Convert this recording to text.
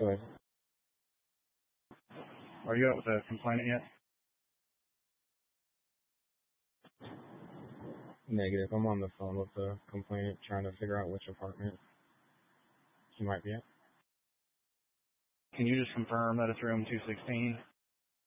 Go ahead. Are you out with the complainant yet? Negative. I'm on the phone with the complainant trying to figure out which apartment he might be at. Can you just confirm that it's room 216?